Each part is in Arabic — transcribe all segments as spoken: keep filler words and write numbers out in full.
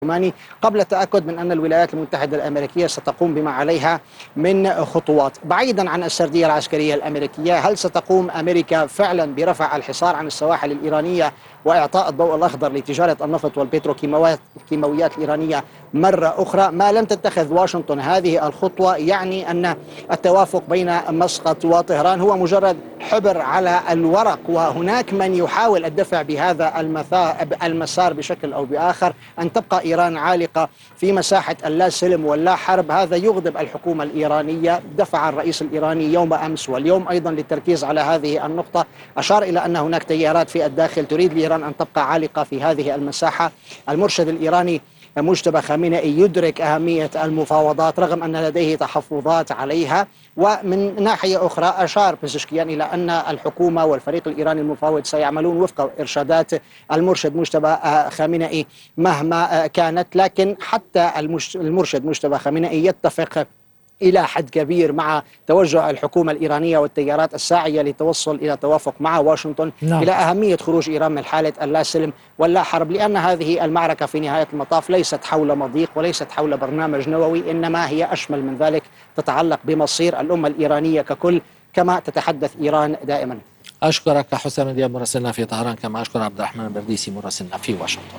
قبل التأكد من أن الولايات المتحدة الأمريكية ستقوم بما عليها من خطوات. بعيدا عن السردية العسكرية الأمريكية، هل ستقوم أمريكا فعلا برفع الحصار عن السواحل الإيرانية وإعطاء الضوء الأخضر لتجارة النفط والبتروكيماويات الإيرانية مرة أخرى؟ ما لم تتخذ واشنطن هذه الخطوة يعني أن التوافق بين مسقط وطهران هو مجرد حبر على الورق، وهناك من يحاول الدفع بهذا المسار بشكل أو بآخر، أن تبقى إيران عالقة في مساحة اللا سلم واللا حرب. هذا يغضب الحكومة الإيرانية. دفع الرئيس الإيراني يوم أمس واليوم أيضا للتركيز على هذه النقطة، أشار إلى أن هناك تيارات في الداخل تريد لإيران أن تبقى عالقة في هذه المساحة. المرشد الإيراني مجتبى خامنئي يدرك أهمية المفاوضات رغم أن لديه تحفظات عليها. ومن ناحية أخرى أشار بزشكيان إلى أن الحكومة والفريق الإيراني المفاوض سيعملون وفق إرشادات المرشد مجتبى خامنئي مهما كانت. لكن حتى المرشد مجتبى خامنئي يتفق إلى حد كبير مع توجه الحكومة الإيرانية والتيارات الساعية للتوصل إلى توافق مع واشنطن نعم. إلى أهمية خروج إيران من حالة اللا سلم واللا حرب، لأن هذه المعركة في نهاية المطاف ليست حول مضيق وليست حول برنامج نووي، إنما هي أشمل من ذلك، تتعلق بمصير الأمة الإيرانية ككل كما تتحدث إيران دائما. أشكرك حسام دياب مراسلنا في طهران، كما أشكر عبد الرحمن البرديسي مراسلنا في واشنطن.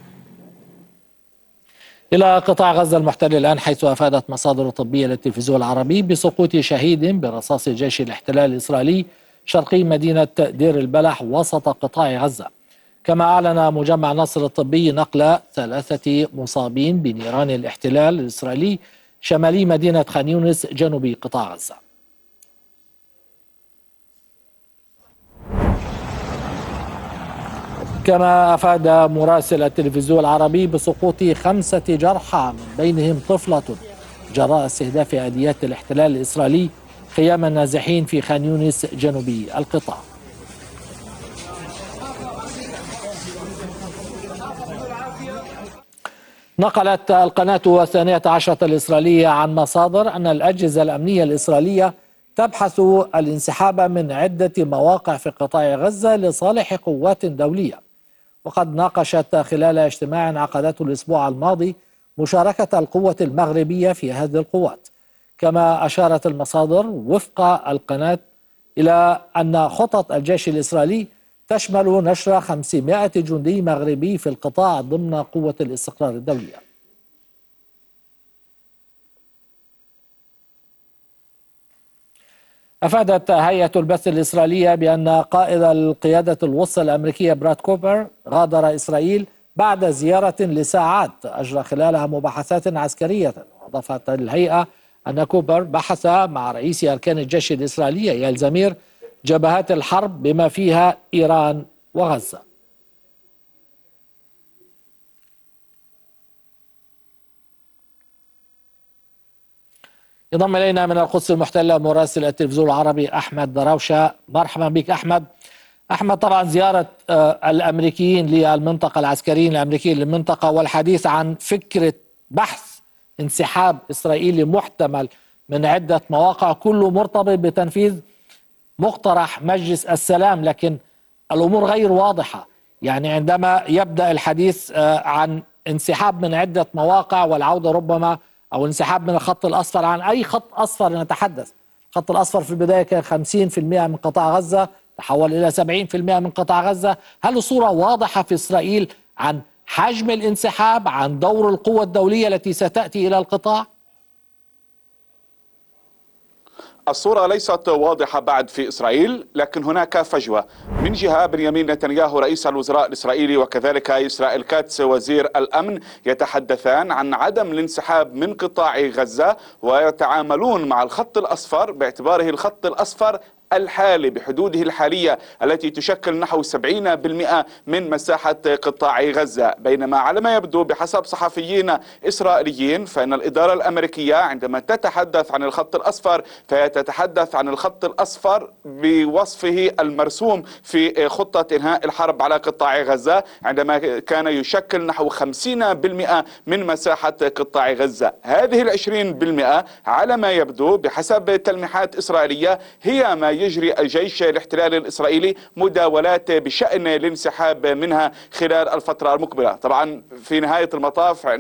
إلى قطاع غزة المحتل الآن، حيث أفادت مصادر طبية للتلفزيون العربي بسقوط شهيد برصاص جيش الاحتلال الإسرائيلي شرقي مدينة دير البلح وسط قطاع غزة. كما أعلن مجمع نصر الطبي نقل ثلاثة مصابين بنيران الاحتلال الإسرائيلي شمالي مدينة خان يونس جنوب قطاع غزة. كما أفاد مراسل التلفزيون العربي بسقوط خمسة جرحى من بينهم طفلة جراء استهداف عاديات الاحتلال الإسرائيلي خيام النازحين في خان يونس جنوبي القطاع. نقلت القناة الثانية عشرة الإسرائيلية عن مصادر أن الأجهزة الأمنية الإسرائيلية تبحث الانسحاب من عدة مواقع في قطاع غزة لصالح قوات دولية. وقد ناقشت خلال اجتماع عقدته الأسبوع الماضي مشاركة القوة المغربية في هذه القوات. كما أشارت المصادر وفق القناة إلى أن خطط الجيش الإسرائيلي تشمل نشر خمسمائة جندي مغربي في القطاع ضمن قوة الاستقرار الدولية. أفادت هيئة البث الإسرائيلية بأن قائد القيادة الوسطى الأمريكية براد كوبر غادر إسرائيل بعد زيارة لساعات أجرى خلالها مباحثات عسكرية. وأضافت الهيئة أن كوبر بحث مع رئيس أركان الجيش الإسرائيلي إيال زمير جبهات الحرب بما فيها إيران وغزة. ينضم إلينا من القدس المحتلة مراسل التلفزيون العربي أحمد دراوشة. مرحبا بك أحمد. أحمد، طبعا زيارة الأمريكيين للمنطقة، العسكريين الأمريكيين للمنطقة، والحديث عن فكرة بحث انسحاب إسرائيلي محتمل من عدة مواقع، كله مرتبط بتنفيذ مقترح مجلس السلام، لكن الأمور غير واضحة. يعني عندما يبدأ الحديث عن انسحاب من عدة مواقع والعودة ربما أو انسحاب من الخط الأصفر، عن أي خط أصفر نتحدث؟ الخط الأصفر في البداية كان خمسين بالمئة من قطاع غزة، تحول إلى سبعين بالمئة من قطاع غزة. هل الصورة واضحة في إسرائيل عن حجم الانسحاب، عن دور القوى الدولية التي ستأتي إلى القطاع؟ الصورة ليست واضحة بعد في إسرائيل، لكن هناك فجوة. من جهة بنيامين نتنياهو رئيس الوزراء الإسرائيلي وكذلك إسرائيل كاتس وزير الأمن يتحدثان عن عدم الانسحاب من قطاع غزة، ويتعاملون مع الخط الأصفر باعتباره الخط الأصفر الحالي بحدوده الحالية التي تشكل نحو سبعين بالمئة من مساحة قطاع غزة. بينما على ما يبدو بحسب صحفيين إسرائيليين فإن الإدارة الأمريكية عندما تتحدث عن الخط الأصفر فهي تتحدث عن الخط الأصفر بوصفه المرسوم في خطة إنهاء الحرب على قطاع غزة، عندما كان يشكل نحو خمسين بالمئة من مساحة قطاع غزة. هذه العشرين بالمئة على ما يبدو بحسب تلميحات إسرائيلية هي ما سيجري الجيش الاحتلالي الإسرائيلي مداولات بشأن الانسحاب منها خلال الفترة المقبلة. طبعا في نهاية المطاف